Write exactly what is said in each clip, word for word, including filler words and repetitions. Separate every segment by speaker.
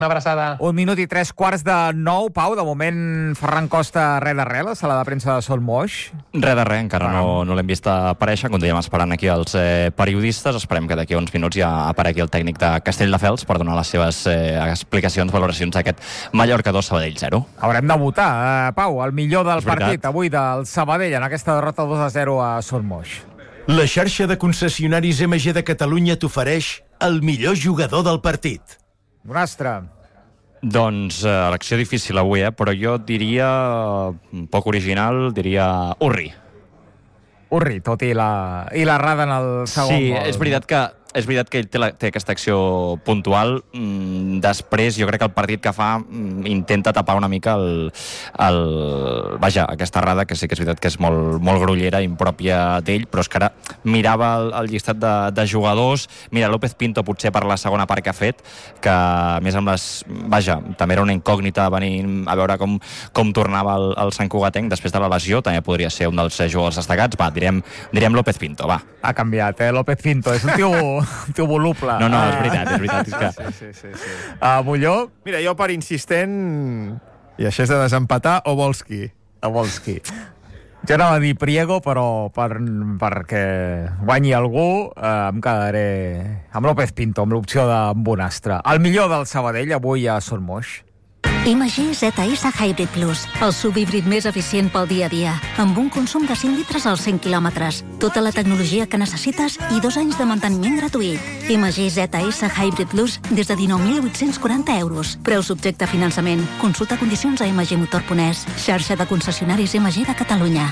Speaker 1: Una abraçada.
Speaker 2: Un minut i tres quarts de nou. Pau, de moment, Ferran Costa res de res, la sala de premsa de Son Moix.
Speaker 3: Res de res, encara no, no l'hem vist aparèixer. Continuem esperant aquí els eh, periodistes. Esperem que d'aquí a uns minuts ja aparegui el tècnic de Castelldefels per donar les seves eh, explicacions, valoracions d'aquest Mallorca dos, Sabadell zero.
Speaker 2: Haurem de votar, eh, Pau, el millor del partit avui del Sabadell en aquesta derrota dos a zero a Son Moix.
Speaker 4: La xarxa de concessionaris M G de Catalunya t'ofereix el millor jugador del partit.
Speaker 2: Bonastre.
Speaker 3: Doncs eh, elecció difícil avui, eh? Però jo diria, un poc original, diria Urri.
Speaker 2: Urri, tot i la, i la rada en el segon
Speaker 3: sí,
Speaker 2: gol.
Speaker 3: Sí, és veritat que és veritat que ell té, la, té aquesta acció puntual. Mm, després, jo crec que el partit que fa mm, intenta tapar una mica el, el... Vaja, aquesta errada, que sí que és veritat que és molt, molt grollera, impròpia d'ell, però és que ara mirava el, el llistat de, de jugadors. Mira, López Pinto, potser per la segona part que ha fet, que més amb les... Vaja, també era una incògnita venir a veure com, com tornava el, el Sant Cugatenc després de la lesió, també podria ser un dels jugadors destacats. Va, direm, direm López Pinto, va.
Speaker 2: Ha canviat, eh? López Pinto, és un tio... un tio voluble.
Speaker 3: No, no, és veritat, és veritat. És que...
Speaker 5: Sí, sí, sí, sí.
Speaker 2: Uh, Molló?
Speaker 5: Mira, jo per insistent, i això és de desempatar, Obolski.
Speaker 2: Obolski. Jo anava a dir Priego, però per, perquè guanyi algú eh, em quedaré amb López Pinto, amb l'opció de Bonastre. El millor del Sabadell avui a Son Moix.
Speaker 6: I M G Z S Hybrid Plus, el S U V híbrid més eficient pel dia a dia, amb un consum de cinc litres als cent quilòmetres, tota la tecnologia que necessites i dos anys de manteniment gratuït. I M G Z S Hybrid Plus des de dinou mil vuit-cents quaranta euros. Preu subjecte a finançament. Consulta condicions a m g motor punt e s. Xarxa de concessionaris M G de Catalunya.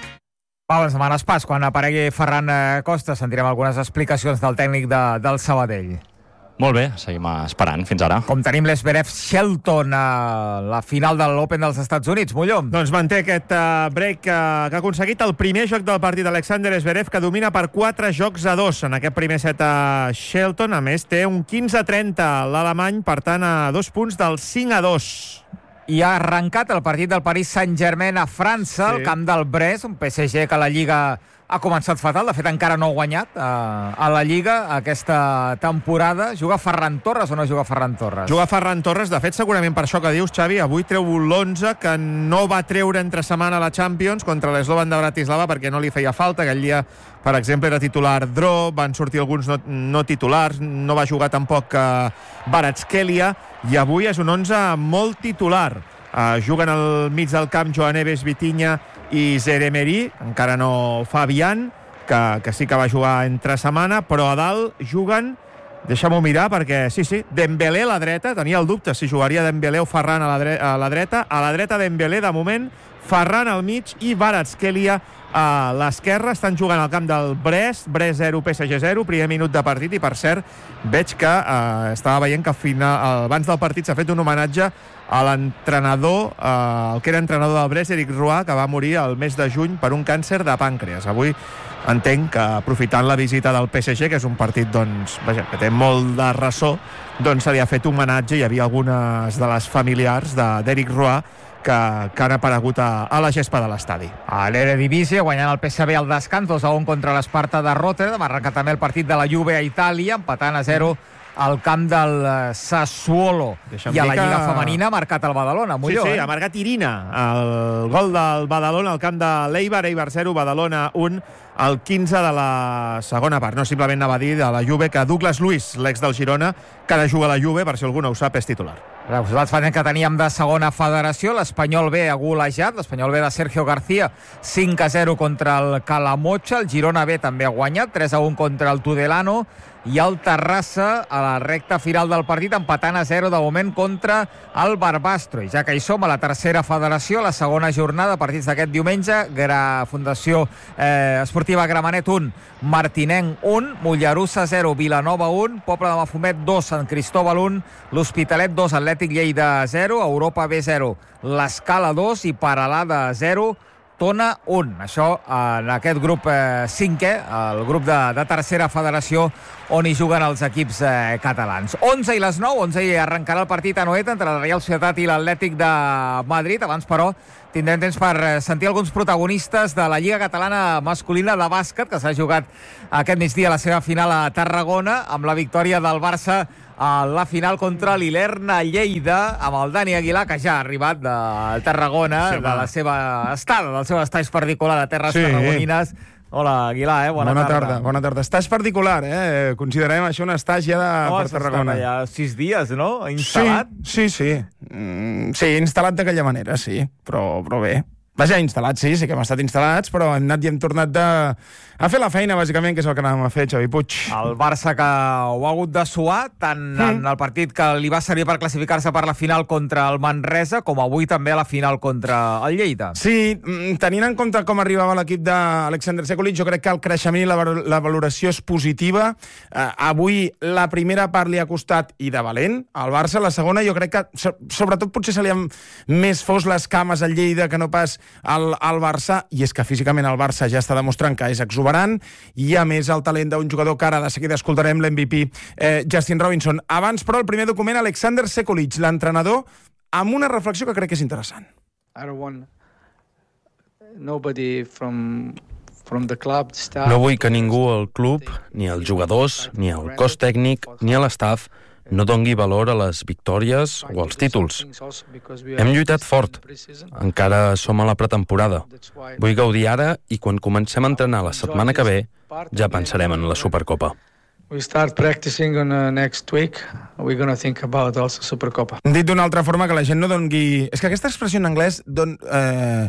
Speaker 2: Pau, en setmanes pas, quan aparegui Ferran Costa, sentirem algunes explicacions del tècnic de, del Sabadell.
Speaker 3: Molt bé, seguim esperant fins ara.
Speaker 2: Com tenim l'Esverev Shelton a la final de l'Open dels Estats Units, Molló.
Speaker 5: Doncs manté aquest uh, break uh, que ha aconseguit el primer joc del partit d'Alexander Zverev, que domina per quatre jocs a dos en aquest primer set a Shelton. A més, té un quinze a trenta l'alemany, per tant, a dos punts del cinc a dos.
Speaker 2: I ha arrencat el partit del Paris Saint-Germain a França, sí. Al camp del Brest, un P S G que la Lliga ha començat fatal, de fet encara no ha guanyat a, a la Lliga aquesta temporada. Juga Ferran Torres o no juga Ferran Torres?
Speaker 5: Juga Ferran Torres, de fet segurament per això que dius, Xavi, avui treu l'onze que no va treure entre setmana a la Champions contra l'Slovan de Bratislava perquè no li feia falta. Aquell dia, per exemple, era titular Dro, van sortir alguns no, no titulars, no va jugar tampoc uh, Kvaratskhelia, i avui és un onze molt titular. Uh, juguen al mig del camp Joan Neves, Vitinha i Zeremeri, encara no Fabián, que, que sí que va jugar entre setmana, però a dalt juguen, deixa'm-ho mirar perquè sí, sí, Dembélé a la dreta, tenia el dubte si jugaria Dembélé o Ferran a la, dre a la dreta, a la dreta Dembélé de moment, Ferran al mig i Kvaratskhelia a l'esquerra. Estan jugant al camp del Brest, Brest zero, P S G zero, primer minut de partit, i per cert veig que eh, estava veient que final, abans del partit s'ha fet un homenatge a l'entrenador, eh, el que era entrenador del Brest, Eric Roy, que va morir el mes de juny per un càncer de pàncreas. Avui entenc que, aprofitant la visita del P S G, que és un partit doncs, vaja, que té molt de ressò, doncs se li ha fet homenatge. Hi havia algunes de les familiars d'Eric Roy que, que han aparegut a, a la gespa de l'estadi.
Speaker 2: A l'Eredivisie, guanyant el P S V al descans, dos a un contra l'Esparta de Rotterdam. Va arrencar també el partit de la Juve a Itàlia, empatant a zero al camp del Sassuolo. I a la Lliga que... Femenina ha marcat el Badalona, Molló.
Speaker 5: Sí, sí,
Speaker 2: eh?
Speaker 5: ha marcat Irina, el gol del Badalona al camp de l'Eibar, Eibar zero, Badalona un, al quinze de la segona part. No, simplement anava a dir de la Juve que Douglas Luiz, l'ex del Girona, que ara juga a la Juve, per si algú no ho sap, és titular.
Speaker 2: Resultats pendents que teníem de segona federació. L'Espanyol B ha golejat, l'Espanyol B de Sergio García, cinc a zero contra el Calamocha. El Girona B també ha guanyat, tres a un contra el Tudelano. I el Terrassa, a la recta final del partit, empatant a zero de moment contra el Barbastro. I ja que hi som a la tercera federació, la segona jornada, partits d'aquest diumenge, Gra Fundació eh, Esportiva Gramenet un, Martinenc un, Mollerussa zero, Vilanova un, Poble de Mafumet dos, Sant Cristóbal un, l'Hospitalet dos, Atlètic Lleida zero, Europa B zero, l'Escala dos i Paralada zero, Tona un. Això en aquest grup eh, cinquè, el grup de, de tercera federació, on hi juguen els equips eh, catalans. onze i les nou, onze i arrencarà el partit a Noeta entre la Real Societat i l'Atlètic de Madrid. Abans, però, tindrem temps per sentir alguns protagonistes de la Lliga Catalana Masculina de Bàsquet, que s'ha jugat aquest migdia la seva final a Tarragona, amb la victòria del Barça a la final contra l'Ilerna Lleida, amb el Dani Aguilar, que ja ha arribat de Tarragona, sí, de la seva estada, del seu estatge particular a Terres sí. Tarragonines. Hola, Aguilar, eh? Bona,
Speaker 1: bona
Speaker 2: tarda.
Speaker 1: tarda. Bona tarda. Estatge particular, eh? Considerem això un estatge ja de,
Speaker 2: no,
Speaker 1: per Tarragona.
Speaker 2: Ja sis dies, no? Instal·lat?
Speaker 1: Sí, sí, sí. Mm, sí, instal·lat d'aquella manera, sí. Però, però bé. Vaja, instal·lats, sí, sí que hem estat instal·lats, però hem anat i hem tornat de... a fer la feina, bàsicament, que és el que anàvem a fer, Xavi Puig.
Speaker 2: El Barça que ho ha hagut de suar, tant mm. en el partit que li va servir per classificar-se per la final contra el Manresa, com avui també a la final contra el Lleida.
Speaker 1: Sí, tenint en compte com arribava l'equip d'Alexander Sekulic, jo crec que el creixement i la, la valoració és positiva. Uh, avui la primera part li ha costat i de valent al Barça, la segona jo crec que, so, sobretot potser se li han més fos les cames al Lleida que no pas al, al Barça, i és que físicament el Barça ja està demostrant que és exuberant, i a més el talent d'un jugador que ara de seguida escoltarem, l'M V P eh, Justin Robinson. Abans, però, el primer document, Alexander Sekulic, l'entrenador, amb una reflexió que crec que és interessant.
Speaker 7: I don't want nobody from from the club, the staff.
Speaker 8: No vull que ningú al club, ni als jugadors, ni al cos tècnic, ni a l'estaf no dongui valor a les victòries o als títols. Hem lluitat fort. Encara som a la pretemporada. Vull gaudir ara i quan comencem a entrenar la setmana que ve ja pensarem en la Supercopa.
Speaker 7: We start practicing on uh, next week. We're going to think about also Supercopa.
Speaker 1: Dit d'una altra forma, que la gent no dongui... És que aquesta expressió en anglès don... Eh...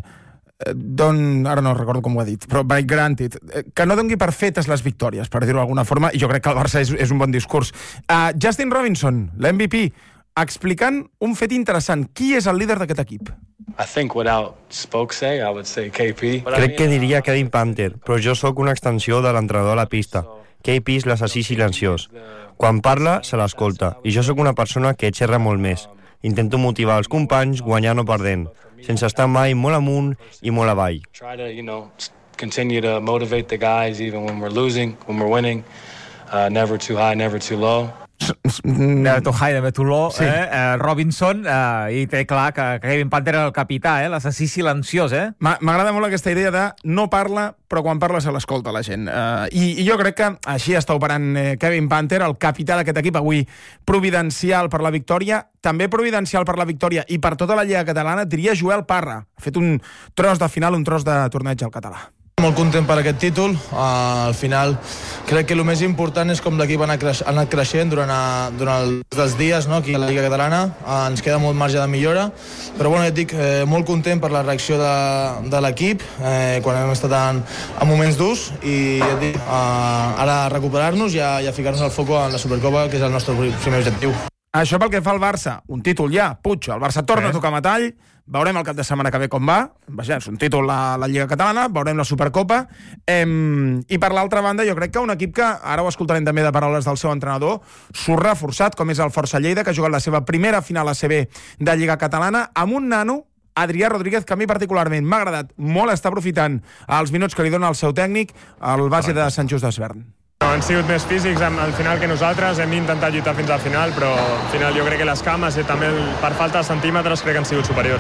Speaker 1: Don, ara no recordo com ho ha dit, però by granted, que no dongui per fetes les victòries, per dir-ho d'alguna forma, i jo crec que el Barça és, és un bon discurs. Uh, Justin Robinson, l'M V P, explicant un fet interessant. Qui és el líder d'aquest equip?
Speaker 9: I think without Spokesay, I would say K P.
Speaker 10: Crec que diria Kevin Panther, però jo sóc una extensió de l'entrenador a la pista. K P és l'assassí silenciós. Quan parla, se l'escolta, i jo sóc una persona que xerra molt més. Intento motivar els companys guanyant o perdent, sense estar mai molt amunt i molt avall.
Speaker 9: Try to, you know, continue to motivate the guys even when we're losing, when we're winning. Uh, never too high, never too low.
Speaker 2: Never too high, never too low.
Speaker 1: Sí.
Speaker 2: Eh? Uh, Robinson, uh, i té clar que Kevin Panther era el capità, eh? L'assassí silenciós, eh?
Speaker 1: M'agrada molt aquesta idea de no parla, però quan parla se l'escolta la gent. Uh, i, I jo crec que així està operant eh, Kevin Panther, el capità d'aquest equip, avui providencial per la victòria, també providencial per la victòria i per tota la Lliga Catalana, diria Joel Parra. Ha fet un tros de final, un tros de torneig al català.
Speaker 11: Molt content per aquest títol. Uh, al final crec que el més important és com l'equip ha anat, creix, ha anat creixent durant, a, durant els dies, no? Aquí a la Lliga Catalana. Uh, ens queda molt marge de millora, però bueno, ja et dic, eh, molt content per la reacció de, de l'equip eh, quan hem estat en, en moments durs, i ja et dic, uh, ara recuperar-nos i a, i a ficar-nos al foco en la Supercopa, que és el nostre primer objectiu.
Speaker 1: Això pel que fa al Barça, un títol ja, Puig, el Barça torna a tocar metall, veurem el cap de setmana que ve com va, vaja, és un títol a la Lliga Catalana, veurem la Supercopa, ehm, i per l'altra banda jo crec que un equip que, ara ho escoltarem també de paraules del seu entrenador, surt reforçat, com és el Força Lleida, que ha jugat la seva primera final a C B de Lliga Catalana, amb un nano, Adrià Rodríguez, que a mi particularment m'ha agradat molt estar aprofitant els minuts que li dona el seu tècnic, el base de Sant Just d'Esvern.
Speaker 12: No, han sigut més físics al final que nosaltres, hem intentat lluitar fins al final, però al final jo crec que les cames i també el, per falta de centímetres crec que han sigut superiors.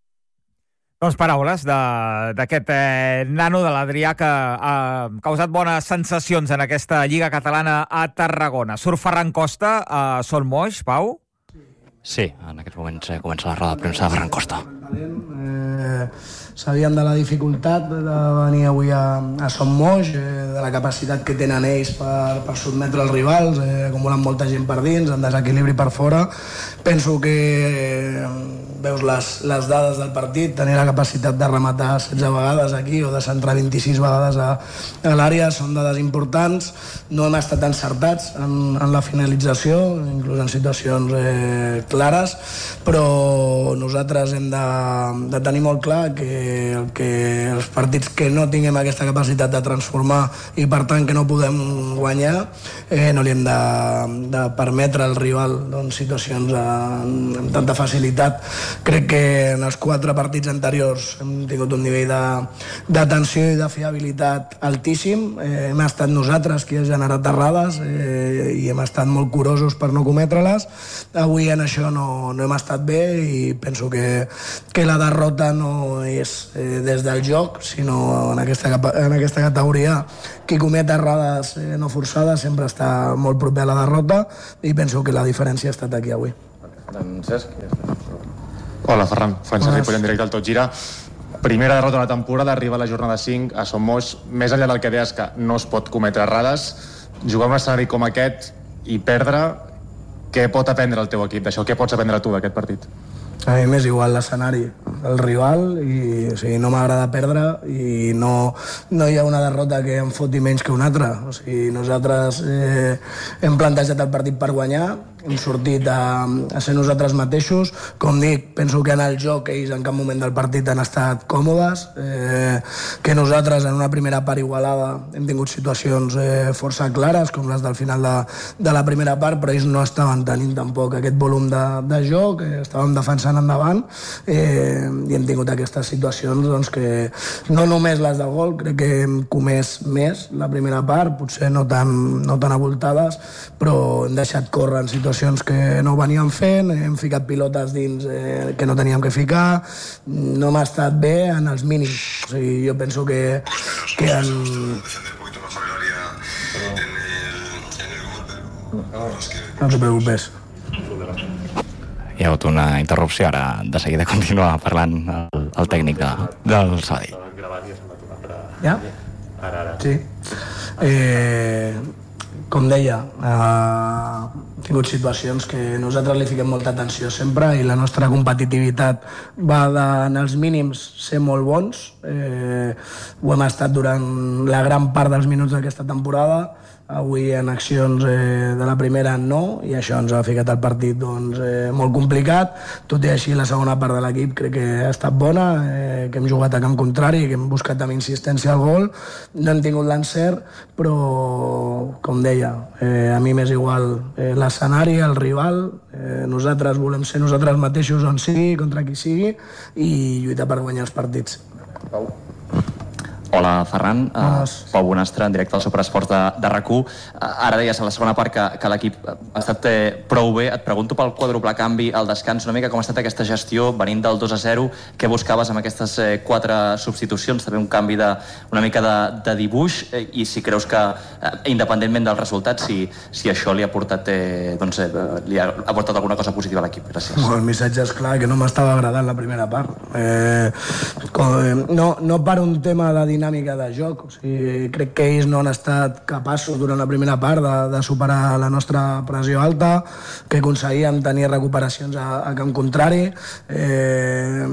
Speaker 2: Doncs paraules d'aquest eh, nano de l'Adrià que ha causat bones sensacions en aquesta Lliga Catalana a Tarragona. Surt Ferran Costa a Son Moix, Pau?
Speaker 3: Sí, en aquests moments eh, comença la roda de premsa de Ferran Costa.
Speaker 13: Eh, sabíem de la dificultat de venir avui a, a Son Moix, eh, de la capacitat que tenen ells per, per sotmetre els rivals, eh, acumulen molta gent per dins, en desequilibri per fora. Penso que eh, veus les, les dades del partit, tenir la capacitat de rematar setze vegades aquí o de centrar vint-i-sis vegades a, a l'àrea són dades importants. No hem estat encertats en, en la finalització, inclús en situacions eh, clares, però nosaltres hem de, de tenir molt clar que, que els partits que no tinguem aquesta capacitat de transformar i per tant que no podem guanyar, eh, no li hem de, de permetre al rival doncs, situacions amb, amb tanta facilitat. Crec que en els quatre partits anteriors hem tingut un nivell d'atenció i de fiabilitat altíssim. Eh, hem estat nosaltres qui ha generat errades eh, i hem estat molt curosos per no cometre-les. Avui en això no, no hem estat bé i penso que, que la derrota no és eh, des del joc, sinó en aquesta, en aquesta categoria qui comet errades eh, no forçades sempre està molt proper a la derrota i penso que la diferència ha estat aquí avui.
Speaker 14: Doncs Cesc. Hola, Ferran. Francesc Ripoll en directe al Tot Gira. Primera derrota de la temporada, arriba a la jornada cinc a Son Moix. Més enllà del que deies que no es pot cometre errades, jugar un escenari com aquest i perdre, què pot aprendre el teu equip d'això? Què pots aprendre tu d'aquest partit?
Speaker 13: A mi m'és igual l'escenari, el rival, i o sigui, no m'agrada perdre i no, no hi ha una derrota que em foti menys que una altra. O sigui, nosaltres eh, hem plantejat el partit per guanyar, hem sortit a, a ser nosaltres mateixos. Com dic, penso que en el joc ells en cap moment del partit han estat còmodes, eh, que nosaltres en una primera part igualada hem tingut situacions eh, força clares, com les del final de, de la primera part, però ells no estaven tenint tampoc aquest volum de, de joc, eh, estàvem defensant endavant eh, i hem tingut aquestes situacions doncs, que no només les del gol, crec que hem comès més la primera part, potser no tan, no tan avoltades, però hem deixat córrer en situacions que no ho veníem fent, hem ficat pilotes dins eh, que no teníem que ficar, no m'ha estat bé en els mínims. O sigui, jo penso que, que en... No te preocupes.
Speaker 3: Hi ha hagut una interrupció, ara de seguida continua parlant el, el tècnic de, del Sabadell.
Speaker 13: Ja? Sí. Eh, com deia, eh, hem tingut situacions que nosaltres li fiquem molta atenció sempre i la nostra competitivitat va de, en els mínims ser molt bons. Eh, ho hem estat durant la gran part dels minuts d'aquesta temporada. Avui en accions eh, de la primera no, i això ens ha ficat el partit doncs, eh, molt complicat. Tot i així la segona part de l'equip crec que ha estat bona, eh, que hem jugat a camp contrari, que hem buscat amb insistència el gol. No hem tingut l'encert, però com deia, eh, a mi m'és igual eh, l'escenari, el rival, eh, nosaltres volem ser nosaltres mateixos on sigui, contra qui sigui, i lluitar per guanyar els partits.
Speaker 3: Pau. Hola, Ferran. Uh, Pau Bonastre, en directe al Superesports de, de RAC u. Uh, ara deies a la segona part que, que l'equip ha estat eh, prou bé. Et pregunto pel quàdruple canvi al descans, una mica com ha estat aquesta gestió venint del dos a zero. Què buscaves amb aquestes eh, quatre substitucions? També un canvi de, una mica de, de dibuix eh, i si creus que, eh, independentment del resultat, si, si això li ha portat, eh, doncs, eh, li ha aportat alguna cosa positiva a l'equip. Gràcies.
Speaker 13: Bueno, el missatge és clar, que no m'estava agradant la primera part. Eh, com, eh, no, no per un tema de dinàmica de joc. O sigui, crec que ells no han estat capaços durant la primera part de, de superar la nostra pressió alta, que aconseguíem tenir recuperacions a, a camp contrari. Eh,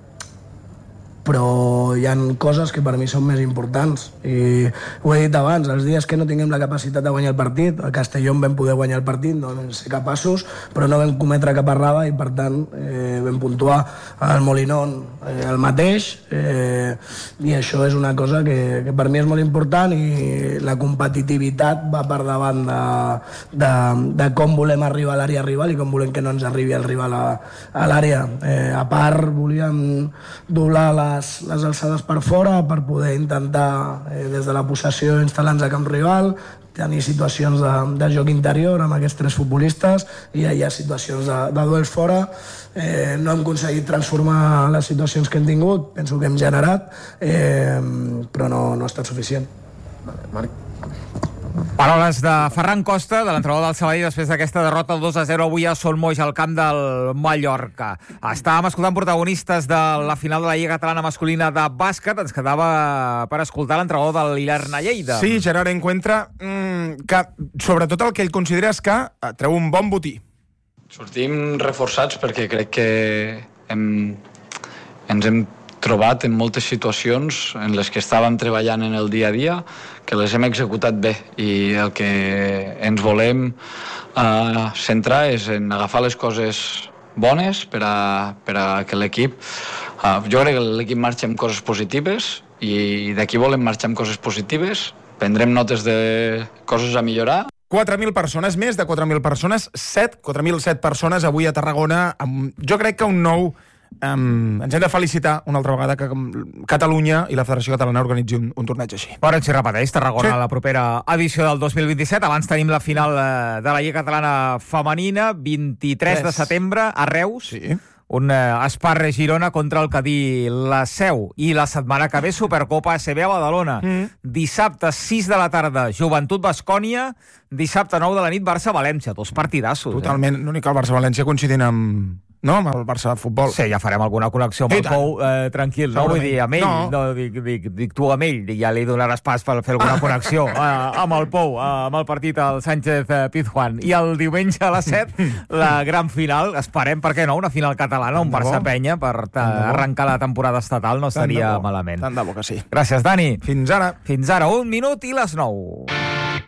Speaker 13: però hi ha coses que per mi són més importants i ho he dit abans, els dies que no tinguem la capacitat de guanyar el partit, a Castelló vam poder guanyar el partit, no vam ser capaços, però no vam cometre cap errada i per tant eh, vam puntuar al Molinón eh, el mateix eh, i això és una cosa que, que per mi és molt important i la competitivitat va per davant de, de, de com volem arribar a l'àrea rival i com volem que no ens arribi el rival a, a l'àrea. Eh, a part volíem doblar la Les, les alçades per fora per poder intentar eh, des de la possessió instal·lar-nos a camp rival, tenir situacions de, de joc interior amb aquests tres futbolistes i hi ha situacions de, de duels fora. Eh, no hem aconseguit transformar les situacions que hem tingut, penso que hem generat, eh, però no, no ha estat suficient.
Speaker 14: Marc.
Speaker 2: Paraules de Ferran Costa, de l'entrenador del Sabadell, després d'aquesta derrota dos a zero avui a Son Moix, al camp del Mallorca. Estàvem escoltant protagonistes de la final de la Lliga Catalana masculina de bàsquet. Ens quedava per escoltar l'entrenador del l'Ilerna Lleida.
Speaker 1: Sí, Gerard Encuentra, mmm, que sobretot el que ell considera és que treu un bon botí.
Speaker 7: Sortim reforçats perquè crec que hem, ens hem trobat en moltes situacions en les que estàvem treballant en el dia a dia, que les hem executat bé i el que ens volem eh, centrar és en agafar les coses bones per a, per a que l'equip eh, jo crec que l'equip marxa amb coses positives i d'aquí volem marxar amb coses positives, prendrem notes de coses a millorar.
Speaker 1: quatre mil persones, més de quatre mil persones, set, quatre mil set persones avui a Tarragona, amb, jo crec que un nou Um, ens hem de felicitar una altra vegada que Catalunya i la Federació Catalana organitzi un, un torneig així.
Speaker 2: Veurem si repeteix Tarragona
Speaker 1: sí.
Speaker 2: la propera edició del dos mil vint-i-set. Abans tenim la final de la Lliga Catalana femenina, vint-i-tres de setembre, a Reus.
Speaker 1: Sí.
Speaker 2: un eh, Esparre-Girona contra el Cadí la Seu. I la setmana que ve Supercopa A C B a Badalona. Mm. Dissabte sis de la tarda Joventut-Bascònia, dissabte nou de la nit Barça-València. Dos partidassos.
Speaker 1: Totalment. Eh? L'únic que el Barça-València coincidint amb... No, amb el Barça de futbol.
Speaker 2: Sí, ja farem alguna connexió amb el Pou, eh, tranquil, no? Vull dir, amb ell, no, no dic, dic, dic tu amb ell, ja li donaràs pas per fer alguna connexió eh, amb el Pou, eh, amb el partit al Sánchez eh, Pizjuán. I el diumenge a les set, la gran final, esperem, per què no, una final catalana, un Barça-Penya, per arrencar la temporada estatal, no estaria malament.
Speaker 1: Tant de bo que sí.
Speaker 2: Gràcies, Dani.
Speaker 1: Fins ara.
Speaker 2: Fins ara, un minut i les nou.